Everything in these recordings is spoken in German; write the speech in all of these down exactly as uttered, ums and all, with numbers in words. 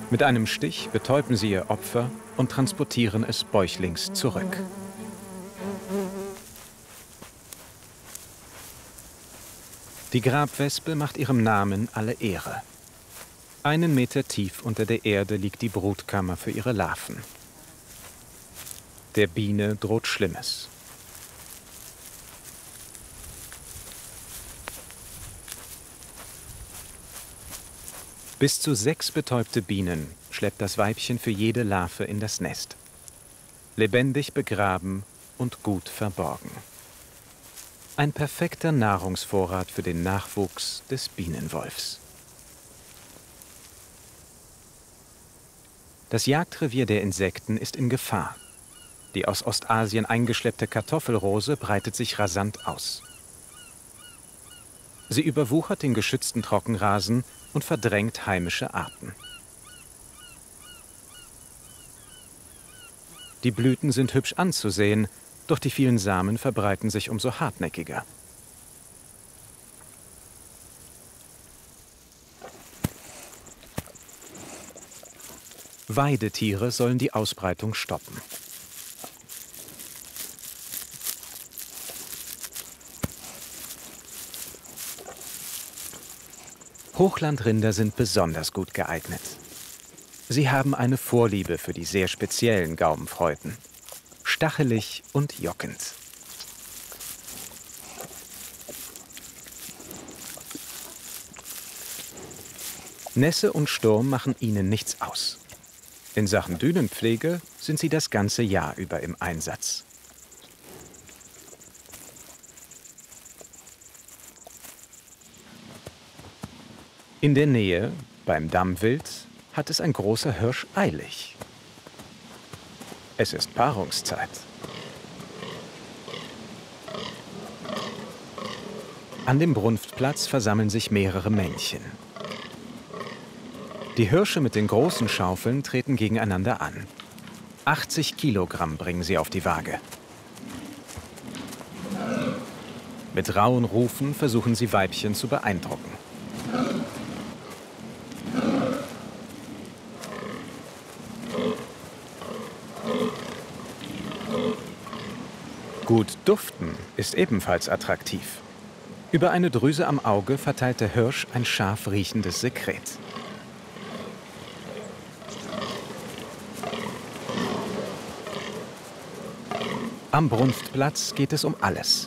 Mit einem Stich betäuben sie ihr Opfer und transportieren es bäuchlings zurück. Die Grabwespe macht ihrem Namen alle Ehre. Einen Meter tief unter der Erde liegt die Brutkammer für ihre Larven. Der Biene droht Schlimmes. Bis zu sechs betäubte Bienen schleppt das Weibchen für jede Larve in das Nest. Lebendig begraben und gut verborgen. Ein perfekter Nahrungsvorrat für den Nachwuchs des Bienenwolfs. Das Jagdrevier der Insekten ist in Gefahr. Die aus Ostasien eingeschleppte Kartoffelrose breitet sich rasant aus. Sie überwuchert den geschützten Trockenrasen und verdrängt heimische Arten. Die Blüten sind hübsch anzusehen, doch die vielen Samen verbreiten sich umso hartnäckiger. Weidetiere sollen die Ausbreitung stoppen. Hochlandrinder sind besonders gut geeignet. Sie haben eine Vorliebe für die sehr speziellen Gaumenfreuden. Stachelig und jockend. Nässe und Sturm machen ihnen nichts aus. In Sachen Dünenpflege sind sie das ganze Jahr über im Einsatz. In der Nähe, beim Dammwild, hat es ein großer Hirsch eilig. Es ist Paarungszeit. An dem Brunftplatz versammeln sich mehrere Männchen. Die Hirsche mit den großen Schaufeln treten gegeneinander an. achtzig Kilogramm bringen sie auf die Waage. Mit rauen Rufen versuchen sie Weibchen zu beeindrucken. Gut duften ist ebenfalls attraktiv. Über eine Drüse am Auge verteilt der Hirsch ein scharf riechendes Sekret. Am Brunftplatz geht es um alles.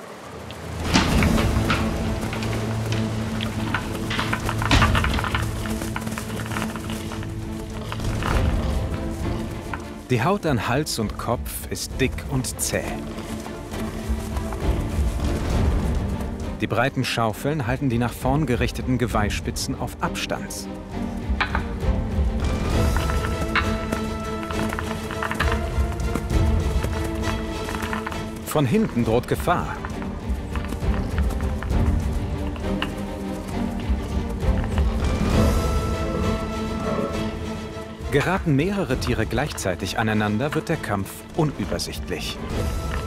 Die Haut an Hals und Kopf ist dick und zäh. Die breiten Schaufeln halten die nach vorn gerichteten Geweihspitzen auf Abstand. Von hinten droht Gefahr. Geraten mehrere Tiere gleichzeitig aneinander, wird der Kampf unübersichtlich.